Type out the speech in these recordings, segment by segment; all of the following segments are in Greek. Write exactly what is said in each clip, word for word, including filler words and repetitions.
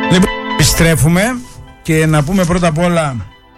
Λοιπόν, επιστρέφουμε και να πούμε πρώτα απ' όλα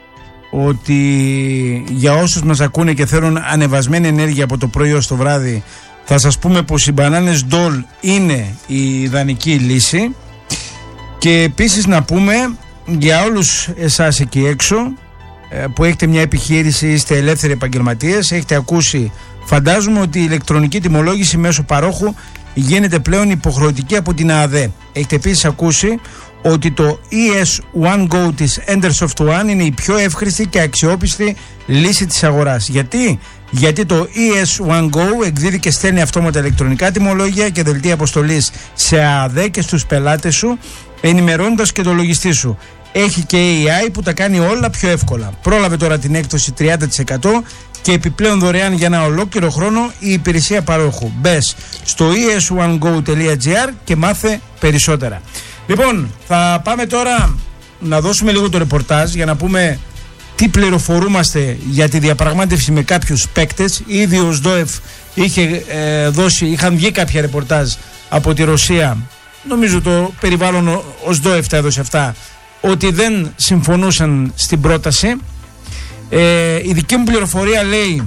ότι για όσους μας ακούνε και θέλουν ανεβασμένη ενέργεια από το πρωί ως το βράδυ, θα σας πούμε πως οι μπανάνες Dole είναι η ιδανική λύση. Και επίσης να πούμε για όλους εσάς εκεί έξω που έχετε μια επιχείρηση, είστε ελεύθεροι επαγγελματίες, έχετε ακούσει, φαντάζομαι, ότι η ηλεκτρονική τιμολόγηση μέσω παρόχου γίνεται πλέον υποχρεωτική από την ΑΔΕ. Έχετε επίσης ακούσει ότι το ι ες One Go της Endersoft One είναι η πιο εύχρηστη και αξιόπιστη λύση της αγοράς. Γιατί? Γιατί το ι ες One Go εκδίδει και στέλνει αυτόματα ηλεκτρονικά τιμολόγια και δελτία αποστολής σε ΑΔΕ και στους πελάτες σου, ενημερώνοντας και το λογιστή σου. Έχει και έι άι που τα κάνει όλα πιο εύκολα. Πρόλαβε τώρα την έκπτωση τριάντα τοις εκατό και επιπλέον δωρεάν για ένα ολόκληρο χρόνο η υπηρεσία παρόχου. Μπες στο ι ες one go τελεία τζι άρ και μάθε περισσότερα. Λοιπόν, θα πάμε τώρα να δώσουμε λίγο το ρεπορτάζ για να πούμε τι πληροφορούμαστε για τη διαπραγμάτευση με κάποιους παίκτες. Ήδη ο ΣΔΟΕΦ είχε ε, δώσει, είχαν βγει κάποια ρεπορτάζ από τη Ρωσία. Νομίζω το περιβάλλον ο ΣΔΟΕΦ τα έδωσε αυτά, ότι δεν συμφωνούσαν στην πρόταση. Ε, η δική μου πληροφορία λέει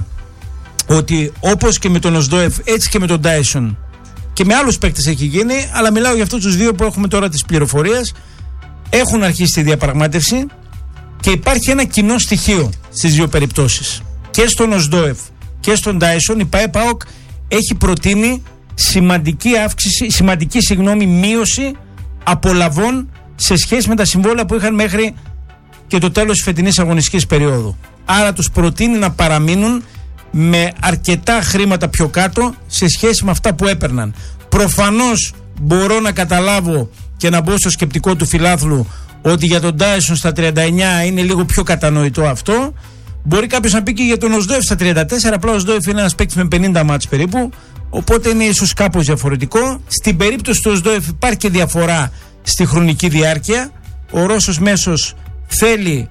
ότι όπως και με τον ΟΣΔΟΕΦ, έτσι και με τον Dyson και με άλλους παίκτες έχει γίνει, αλλά μιλάω για αυτούς τους δύο που έχουμε τώρα τις πληροφορίες. Έχουν αρχίσει τη διαπραγμάτευση και υπάρχει ένα κοινό στοιχείο στις δύο περιπτώσεις. Και στον ΟΣΔΟΕΦ και στον Dyson η ΠΑΕ-ΠΑΟΚ έχει προτείνει σημαντική αύξηση, σημαντική συγγνώμη, μείωση απολαβών σε σχέση με τα συμβόλαια που είχαν μέχρι και το τέλος της φετινής αγωνιστικής περίοδου. Άρα τους προτείνει να παραμείνουν με αρκετά χρήματα πιο κάτω σε σχέση με αυτά που έπαιρναν. Προφανώς μπορώ να καταλάβω και να μπω στο σκεπτικό του φιλάθλου ότι για τον Dyson στα τριάντα εννιά είναι λίγο πιο κατανοητό αυτό. Μπορεί κάποιος να πει και για τον ΟΣΔΟΕΦ στα τριάντα τέσσερα, απλά ο ΟΣΔΟΕΦ είναι ένας παίκτης με πενήντα μάτς περίπου, οπότε είναι ίσως κάπως διαφορετικό. Στην περίπτωση του ΟΣΔΟΕΦ υπάρχει και διαφορά στη χρονική διάρκεια. Ο Ρώσος μέσος θέλει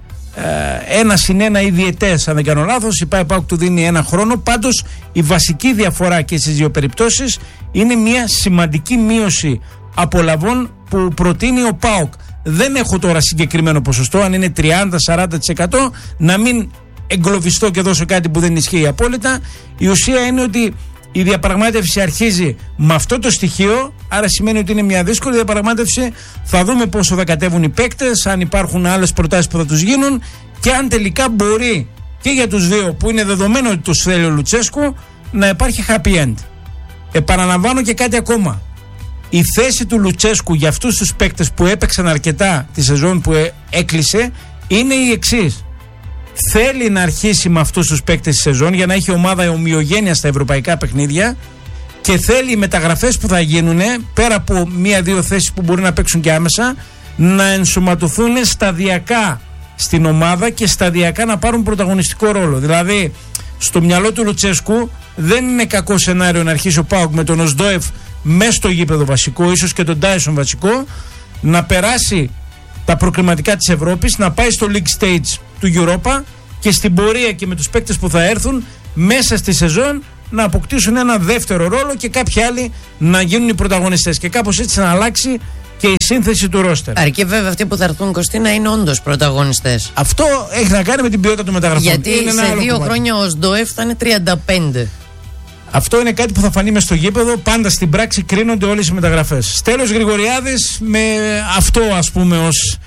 ε, ένα συν ένα ή διετές, αν δεν κάνω λάθος. Η ΠΑΕ-ΠΑΟΚ του δίνει ένα χρόνο. Πάντως η βασική διαφορά και στις δύο περιπτώσεις είναι μια σημαντική μείωση απολαβών που προτείνει ο ΠΑΟΚ. Δεν έχω τώρα συγκεκριμένο ποσοστό, αν είναι τριάντα με σαράντα τοις εκατό, να μην εγκλωβιστώ και δώσω κάτι που δεν ισχύει απόλυτα. Η ουσία είναι ότι η διαπραγμάτευση αρχίζει με αυτό το στοιχείο, άρα σημαίνει ότι είναι μια δύσκολη διαπραγμάτευση. Θα δούμε πόσο θα κατέβουν οι παίκτες, αν υπάρχουν άλλες προτάσεις που θα τους γίνουν και αν τελικά μπορεί και για τους δύο, που είναι δεδομένο ότι τους θέλει ο Λουτσέσκου, να υπάρχει happy end. Επαναλαμβάνω και κάτι ακόμα. Η θέση του Λουτσέσκου για αυτούς τους παίκτες που έπαιξαν αρκετά τη σεζόν που έκλεισε είναι η εξής. Θέλει να αρχίσει με αυτούς τους παίκτες τη σεζόν για να έχει ομάδα ομοιογένεια στα ευρωπαϊκά παιχνίδια και θέλει οι μεταγραφές που θα γίνουν, πέρα από μία-δύο θέσεις που μπορεί να παίξουν και άμεσα, να ενσωματωθούν σταδιακά στην ομάδα και σταδιακά να πάρουν πρωταγωνιστικό ρόλο. Δηλαδή, στο μυαλό του Λουτσέσκου δεν είναι κακό σενάριο να αρχίσει ο ΠΑΟΚ με τον ΟΣΔΟΕΦ μέσα στο γήπεδο βασικό, ίσως και τον Dyson βασικό, να περάσει τα προκριματικά της Ευρώπης, να πάει στο League Stage του Europa και στην πορεία και με τους παίκτες που θα έρθουν μέσα στη σεζόν να αποκτήσουν ένα δεύτερο ρόλο και κάποιοι άλλοι να γίνουν οι πρωταγωνιστές και κάπως έτσι να αλλάξει και η σύνθεση του ρόστερ. Αρκεί βέβαια αυτοί που θα έρθουν, Κωστή, να είναι όντως πρωταγωνιστές. Αυτό έχει να κάνει με την ποιότητα των μεταγραφών. Γιατί είναι σε δύο χρόνια ο ΣΔΟΕΦ θα είναι τριάντα πέντε. Αυτό είναι κάτι που θα φανεί μες στο γήπεδο. Πάντα στην πράξη κρίνονται όλες οι μεταγραφές. Στέλιος Γρηγοριάδης, με αυτό ας πούμε ως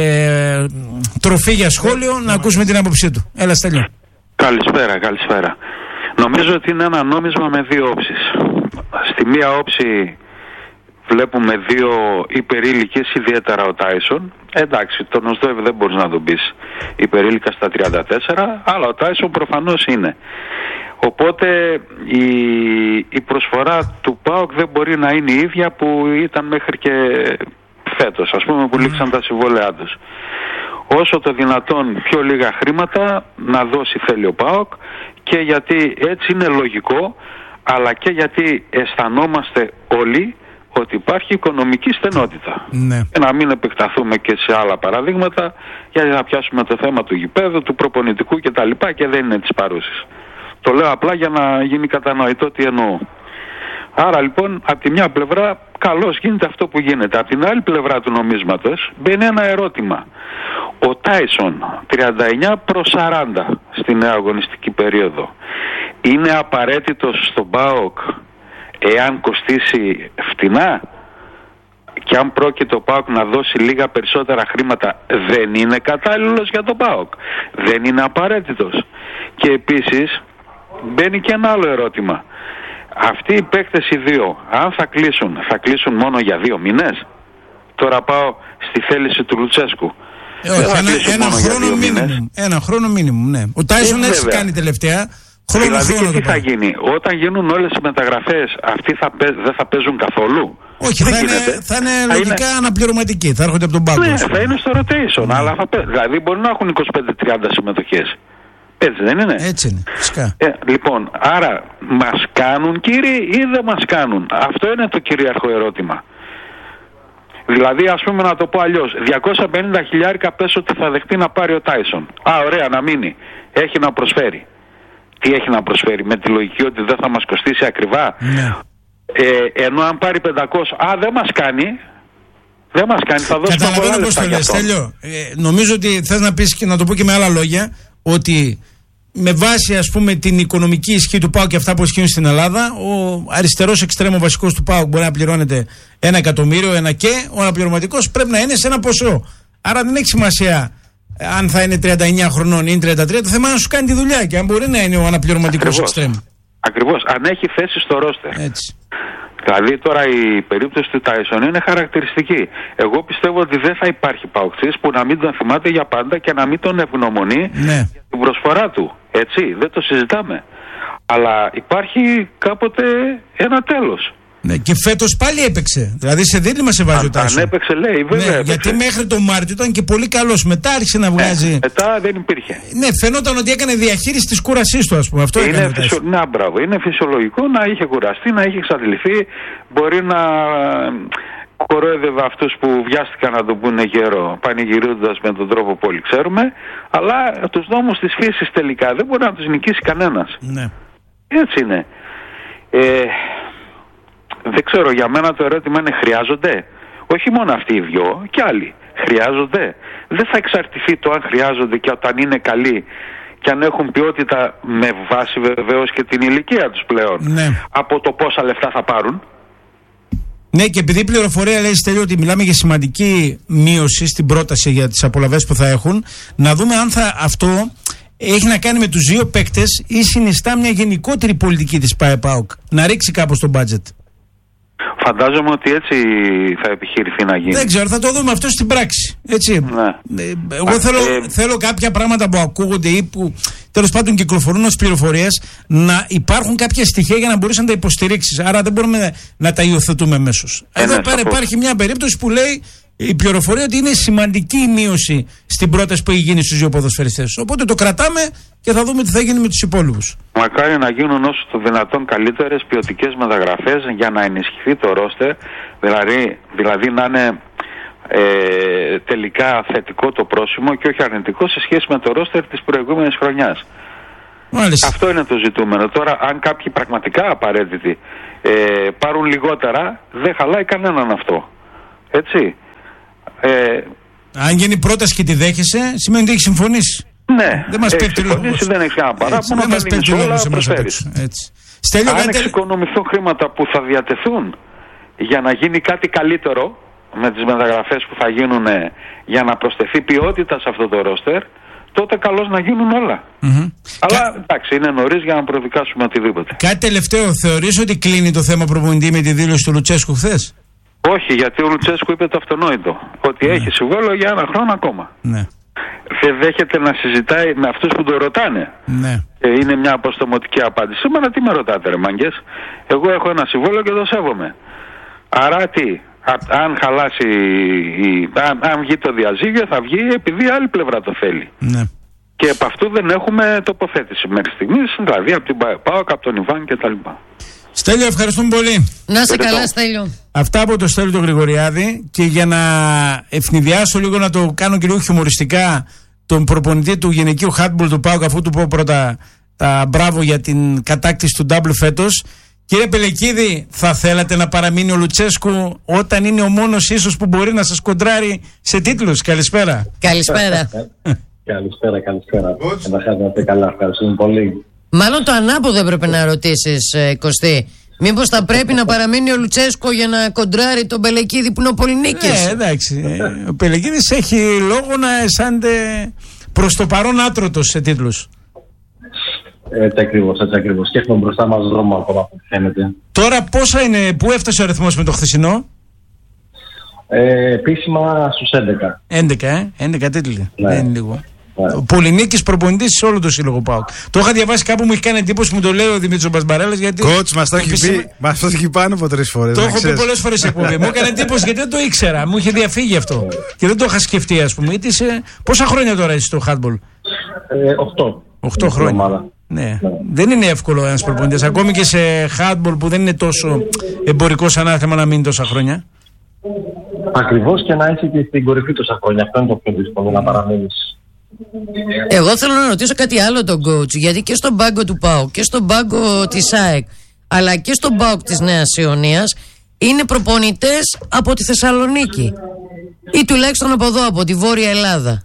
ε, τροφή για σχόλιο, να ακούσουμε την άποψή του. Έλα, Στέλιο. Καλησπέρα, καλησπέρα. Νομίζω ότι είναι ένα νόμισμα με δύο όψεις. Στη μία όψη βλέπουμε δύο υπερήλικες, ιδιαίτερα ο Τάισον. Εντάξει, τον ΟΣΔΟΕΒ δεν μπορείς να τον πεις υπερήλικα στα τριάντα τέσσερα, αλλά ο Τάισον προφανώς είναι. Οπότε η, η προσφορά του ΠΑΟΚ δεν μπορεί να είναι η ίδια που ήταν μέχρι και φέτος, ας πούμε, που λήξαν τα συμβόλαιά τους. Όσο το δυνατόν πιο λίγα χρήματα να δώσει θέλει ο ΠΑΟΚ, και γιατί έτσι είναι λογικό, αλλά και γιατί αισθανόμαστε όλοι ότι υπάρχει οικονομική στενότητα. Ναι. Και να μην επεκταθούμε και σε άλλα παραδείγματα, γιατί να πιάσουμε το θέμα του γηπέδου, του προπονητικού κτλ. Και δεν είναι της παρούσης. Το λέω απλά για να γίνει κατανοητό τι εννοώ. Άρα λοιπόν από τη μια πλευρά καλώς γίνεται αυτό που γίνεται. Από την άλλη πλευρά του νομίσματος μπαίνει ένα ερώτημα. Ο Τάισον τριάντα εννιά προς σαράντα στη νέα αγωνιστική περίοδο είναι απαραίτητος στον ΠΑΟΚ εάν κοστίσει φτηνά? Και αν πρόκειται ο ΠΑΟΚ να δώσει λίγα περισσότερα χρήματα, δεν είναι κατάλληλος για τον ΠΑΟΚ? Δεν είναι απαραίτητος? Και επίσης μπαίνει και ένα άλλο ερώτημα. Αυτοί οι παίκτες οι δύο, αν θα κλείσουν, θα κλείσουν μόνο για δύο μήνες? Τώρα πάω στη θέληση του Λουτσέσκου. Ε, όχι, ένα, ένα, χρόνο μίνιμουμ, ένα χρόνο μίνιμουμ, ναι. Ο Τάισον έτσι κάνει τελευταία. Χρόνο, δηλαδή χρόνο και τι θα γίνει? Όταν γίνουν όλες οι μεταγραφές, αυτοί θα, δεν θα παίζουν καθόλου? Όχι, θα είναι, θα είναι λογικά είναι... αναπληρωματικοί. Θα έρχονται από τον πάγκο. Ναι, θα είναι στο rotation. Mm. Αλλά θα πέ... Δηλαδή μπορεί να έχουν είκοσι πέντε τριάντα συμμετοχές. Έτσι δεν είναι? Έτσι είναι, φυσικά. Ε, λοιπόν, άρα μας κάνουν κύριοι ή δεν μας κάνουν? Αυτό είναι το κυρίαρχο ερώτημα. Δηλαδή, ας πούμε, να το πω αλλιώς, διακόσια πενήντα χιλιάρικα πες ότι θα δεχτεί να πάρει ο Τάισον. Α, ωραία, να μείνει. Έχει να προσφέρει. Τι έχει να προσφέρει? Με τη λογική ότι δεν θα μας κοστίσει ακριβά. Ναι. Ε, ενώ αν πάρει πεντακόσια, α, δεν μας κάνει, δεν μας κάνει, θα δώσουμε πολλά λεφτά. Καταλαβαίνω πώς το λες, Στέλιο. Ε, νομίζω ότι θες να πεις και να το πω και με άλλα λόγια, ότι με βάση, ας πούμε, την οικονομική ισχύ του ΠΑΟΚ και αυτά που ισχύουν στην Ελλάδα, ο αριστερός εξτρέμο βασικός του ΠΑΟΚ μπορεί να πληρώνεται ένα εκατομμύριο, ένα και ο αναπληρωματικός πρέπει να είναι σε ένα ποσό. Άρα δεν έχει σημασία αν θα είναι τριάντα εννιά χρονών ή τριάντα τρία, το θέμα είναι να σου κάνει τη δουλειά και αν μπορεί να είναι ο αναπληρωματικός εξτρέμο. Ακριβώς, αν έχει θέση στο ρόστερ. Έτσι. Δηλαδή τώρα η περίπτωση του Τάισον είναι χαρακτηριστική. Εγώ πιστεύω ότι δεν θα υπάρχει παοξής που να μην τον θυμάται για πάντα και να μην τον ευγνωμονεί, ναι, για την προσφορά του. Έτσι, δεν το συζητάμε. Αλλά υπάρχει κάποτε ένα τέλος. Ναι, και φέτος πάλι έπαιξε. Δηλαδή σε δίλημμα σε βάζει ο Τάισον. Αν έπαιξε, λέει, βέβαια. Ναι, έπαιξε. Γιατί μέχρι τον Μάρτιο ήταν και πολύ καλός. Μετά άρχισε να βγάζει. Ναι, μετά δεν υπήρχε. Ναι, φαινόταν ότι έκανε διαχείριση της κούρασής του, ας πούμε. Αυτό είναι, φυσιο... ναι, μπράβο. Είναι φυσιολογικό να είχε κουραστεί, να είχε εξαντληθεί. Μπορεί να κορόιδευε αυτούς που βιάστηκαν να τον πούνε γέρο, πανηγυρίζοντας με τον τρόπο που όλοι ξέρουμε. Αλλά τους νόμους της φύσης τελικά δεν μπορεί να τους νικήσει κανένας. Ναι. Έτσι είναι. Ε, Δεν ξέρω, για μένα το ερώτημα είναι χρειάζονται? Όχι μόνο αυτοί οι δυο, και άλλοι. Χρειάζονται? Δεν θα εξαρτηθεί το αν χρειάζονται και όταν είναι καλοί και αν έχουν ποιότητα, με βάση βεβαίως και την ηλικία τους πλέον, ναι, από το πόσα λεφτά θα πάρουν. Ναι, και επειδή η πληροφορία λέει, Στέλιο, ότι μιλάμε για σημαντική μείωση στην πρόταση για τις απολαβές που θα έχουν, να δούμε αν θα αυτό έχει να κάνει με τους δύο παίκτες ή συνιστά μια γενικότερη πολιτική της ΠΑΕ-ΠΑΟΚ να ρίξει κάπως το μπάτζετ. Φαντάζομαι ότι έτσι θα επιχειρηθεί να γίνει. Δεν ξέρω, θα το δούμε αυτό στην πράξη. Έτσι. Ναι. Εγώ Α, θέλω, ε... θέλω κάποια πράγματα που ακούγονται ή που τέλος πάντων κυκλοφορούν ως πληροφορίες να υπάρχουν κάποια στοιχεία για να μπορείς να τα υποστηρίξεις. Άρα δεν μπορούμε να τα υιοθετούμε αμέσως. Ε, Εδώ ναι, πέρα υπάρχει μια περίπτωση που λέει η πληροφορία ότι είναι σημαντική η μείωση στην πρόταση που έχει γίνει στους δύο ποδοσφαιριστές. Οπότε το κρατάμε και θα δούμε τι θα γίνει με τους υπόλοιπους. Μακάρι να γίνουν όσο το δυνατόν καλύτερες ποιοτικές μεταγραφές για να ενισχυθεί το ρόστερ, δηλαδή, δηλαδή να είναι ε, τελικά θετικό το πρόσημο και όχι αρνητικό σε σχέση με το ρόστερ της προηγούμενης χρονιάς. Μάλιστα. Αυτό είναι το ζητούμενο. Τώρα, αν κάποιοι πραγματικά απαραίτητοι ε, πάρουν λιγότερα, δεν χαλάει κανέναν αυτό. Έτσι. Ε, Αν γίνει πρόταση και τη δέχεσαι, σημαίνει ότι έχει συμφωνήσει. Ναι, δεν μας πέφτει λόγος. Δεν έχει κανένα παράπονο, δεν μας πέφτει λόγος εμάς απ' έξω. Αν κάτι... εξοικονομηθούν χρήματα που θα διατεθούν για να γίνει κάτι καλύτερο με τις μεταγραφές που θα γίνουν για να προσθεθεί ποιότητα σε αυτό το ρόστερ, τότε καλώς να γίνουν όλα. Mm-hmm. Αλλά Κα... εντάξει, είναι νωρίς για να προδικάσουμε οτιδήποτε. Κάτι τελευταίο, θεωρείς ότι κλείνει το θέμα προπονητή με τη δήλωση του Λουτσέσκου χθες? Όχι, γιατί ο Λουτσέσκου είπε το αυτονόητο. Ότι ναι, έχει συμβόλαιο για ένα χρόνο ακόμα. Ναι. Δεν δέχεται να συζητάει με αυτούς που το ρωτάνε. Ναι. Ε, είναι μια αποστομωτική απάντηση. Σήμερα τι με ρωτάτε, ρε μάγκες? Εγώ έχω ένα συμβόλαιο και το σέβομαι. Άρα τι, α, αν χαλάσει, η, αν, αν βγει το διαζύγιο, θα βγει επειδή άλλη πλευρά το θέλει. Ναι. Και από αυτού δεν έχουμε τοποθέτηση μέχρι στιγμής, δηλαδή από την ΠΑΟΚ, από τον Ιβάν κτλ. Στέλιο, ευχαριστούμε πολύ. Να είσαι καλά, Στέλιο. Αυτά από το Στέλιο τον Γρηγοριάδη. Και για να ευνηδιάσω λίγο, να το κάνω και λίγο χιουμοριστικά, τον προπονητή του γυναικείου χάντμπολ του ΠΑΟΚ, αφού του πω πρώτα τα μπράβο για την κατάκτηση του ντάμπλου φέτος, Κύριε Πελεκίδη, θα θέλατε να παραμείνει ο Λουτσέσκου όταν είναι ο μόνος ίσως που μπορεί να σας κοντράρει σε τίτλους? Καλησπέρα. Καλησπέρα. Καλησπέρα, καλησπέρα. Καταρχάς να είστε καλά, ευχαριστούμε πολύ. Μάλλον το ανάποδο έπρεπε να ρωτήσεις, ε, Κωστή. Μήπως θα πρέπει να παραμείνει ο Λουτσέσκο για να κοντράρει τον Πελεκίδη που είναι ο Πολυνίκης? Ναι, εντάξει. Ο Πελεκίδης έχει λόγο να αισθάνεται προς το παρόν άτρωτος σε τίτλους. Έτσι ακριβώς, έτσι ακριβώς. Και έχουμε μπροστά μας δρόμο ακόμα από ό,τι φαίνεται. Τώρα πόσα είναι, πού έφτασε ο αριθμός με το χθεσινό? Ε, επίσημα στους έντεκα. έντεκα, ε, έντεκα τίτλοι. Ναι. Δεν είναι λίγο. Ναι. Ο Πολυνίκης προπονητής σε όλο το σύλλογο ΠΑΟΚ. Το είχα διαβάσει κάπου, μου έχει κάνει εντύπωση, μου το λέει ο Δημήτρης Μπασμπαρέλας. Γιατί. Κότς, μας το έχει επίσημα... πει, μας το έχει πει πάνω από τρεις φορές. Το έχω πει πολλές φορές σε εκπομπή. Μου έκανε εντύπωση γιατί δεν το ήξερα. Μου είχε διαφύγει αυτό. Και δεν το είχα σκεφτεί, ας πούμε. Είσαι... Πόσα χρόνια τώρα είσαι στο handball? Ε, οχτώ. Οχτώ χρόνια. Ναι. ναι. Δεν είναι εύκολο ένας προπονητής. Ακόμη και σε handball που δεν είναι τόσο εμπορικό σαν άθλημα να μείνει τόσα χρόνια. Ακριβώς, και να είσαι και στην κορυφή τόσα χρόνια. Αυτό είναι το πιο δύσκολο, να παραμείνεις. Εγώ θέλω να ρωτήσω κάτι άλλο τον coach, γιατί και στον πάγκο του ΠΑΟΚ και στον πάγκο της ΑΕΚ αλλά και στον ΠΑΟΚ της Νέας Ιωνίας είναι προπονητές από τη Θεσσαλονίκη ή τουλάχιστον από εδώ, από τη Βόρεια Ελλάδα.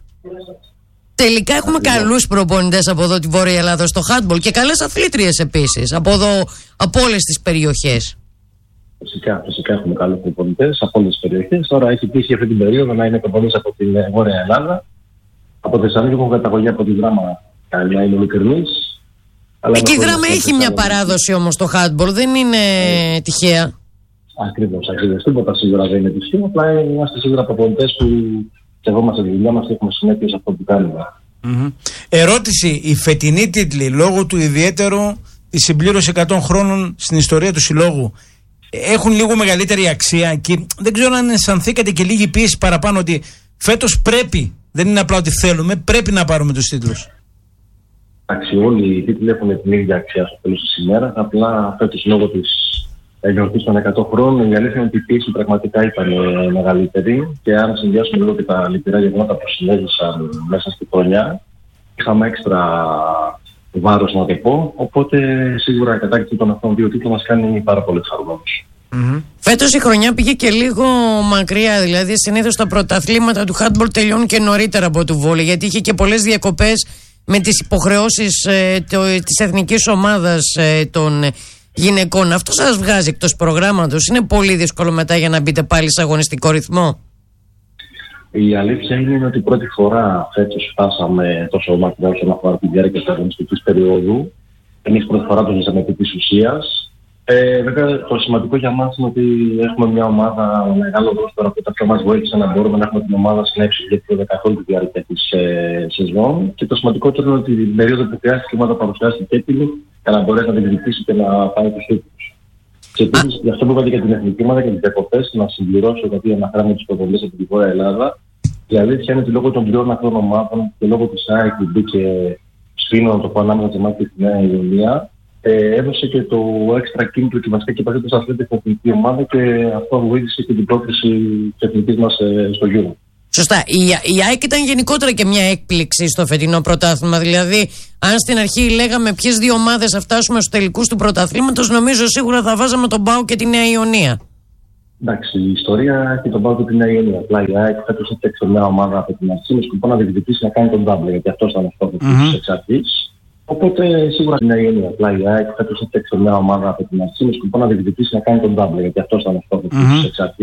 Τελικά έχουμε καλούς προπονητές από εδώ τη Βόρεια Ελλάδα στο handball και καλές αθλήτριες επίσης από εδώ, από όλες τις περιοχές. Φυσικά, φυσικά έχουμε καλούς προπονητές από όλες τις περιοχές. Τώρα έχει τύχει αυτή την περίοδο να είναι προπονητής από τη Βόρεια Ελλάδα. Από Θεσσαλονίκη έχω καταγωγή από τη Δράμα, να είναι ειλικρινής. Εκεί η Δράμα έχει μια παράδοση όμως στο handball, δεν είναι ε, τυχαία. Ακριβώς, ακριβώς. Τίποτα σίγουρα δεν είναι τυχαίο. Απλά είμαστε σίγουρα προπονητές που σεβόμαστε τη δουλειά μας και έχουμε συνέπειες σε αυτό που κάνουμε. Mm-hmm. Ερώτηση, η φετινή τίτλη λόγω του ιδιαίτερου τη συμπλήρωση εκατό χρόνων στην ιστορία του συλλόγου έχουν λίγο μεγαλύτερη αξία και δεν ξέρω αν αισθανθήκατε και λίγη πίεση παραπάνω ότι φέτος πρέπει, δεν είναι απλά ότι θέλουμε, πρέπει να πάρουμε τους τίτλους? Εντάξει, όλοι οι τίτλοι έχουν την ίδια αξία στο τέλος της ημέρας. Απλά φέτος λόγω της γιορτής των εκατό χρόνων η αλήθεια είναι ότι η πίεση πραγματικά ήταν μεγαλύτερη. Και αν συνδυάσουμε λίγο και τα λυπηρά γεγονότα που συνέβησαν μέσα στη χρονιά, είχαμε έξτρα βάρος να το πω. Οπότε σίγουρα η κατάκτηση των αυτών δύο τίτλων μας κάνει πάρα πολύ χαρούμενους. Mm-hmm. Φέτος η χρονιά πήγε και λίγο μακριά, δηλαδή συνήθως τα πρωταθλήματα του handball τελειώνουν και νωρίτερα από του βόλεϊ, γιατί είχε και πολλές διακοπές με τις υποχρεώσεις ε, το, της εθνικής ομάδας ε, των γυναικών. Αυτό σας βγάζει εκτός προγράμματος? Είναι πολύ δύσκολο μετά για να μπείτε πάλι σε αγωνιστικό ρυθμό? Η αλήθεια είναι ότι πρώτη φορά φέτος φτάσαμε τόσο μακριά όσον αφορά τη διάρκεια της αγωνιστικής περίοδου. Εμείς πρώτη φορά το ζήσαμε επί της ουσίας. Ε, βέβαια το σημαντικό για μας είναι ότι έχουμε μια ομάδα μεγάλο ρόστερ που τα πιο μας βοήθησε να μπορούμε να έχουμε την ομάδα συνέψη για το καθ' όλη τη διάρκεια της ε, σεζόν. Και το σημαντικότερο είναι ότι την περίοδο που χρειάστηκε η ομάδα παρουσιάστηκε έτοιμη για να μπορέσει να την διεκδικήσει και να πάει τους τίτλους. Και επίσης, γι' αυτό που είπατε για την εθνική ομάδα και τις διακοπές, να συμπληρώσω γιατί αναφέραμε τους προπονητές από την Βόρεια Ελλάδα. Η αλήθεια είναι ότι λόγω των τριών αυτών ομάδων και λόγω της ΑΕΚ που μπήκε σφήνω να το πω ανάμεσα σε εμάς και στη Νέα Ιωνία, ε, έδωσε και το έξτρα κίνητρο και βασικά και παρέτος αθλέτες στην εθνική ομάδα και αυτό βοήθησε και την πρόκληση της εθνικής μας ε, στο Euro. Σωστά. Η, η ΑΕΚ ήταν γενικότερα και μια έκπληξη στο φετινό πρωτάθλημα. Δηλαδή, αν στην αρχή λέγαμε ποιες δύο ομάδες θα φτάσουμε στους τελικούς του πρωταθλήματος, νομίζω σίγουρα θα βάζαμε τον ΠΑΟΚ και τη Νέα Ιωνία. Εντάξει, η ιστορία έχει τον ΠΑΟΚ και τη Νέα Ιωνία. Απλά η ΑΕΚ φέτος έφτιαξε μια ομάδα από την αρχή με σκοπό να διεκδικήσει να κάνει τον double, γιατί αυτό ήταν ο στόχος της εξ αρχής. Οπότε σίγουρα η Νέα Ιωνία. Απλά η ΑΕΚ φέτος έφτιαξε μια ομάδα από την αρχή με σκοπό να διεκδικήσει να κάνει τον double, γιατί αυτό ήταν ο στόχος της εξ αρχής.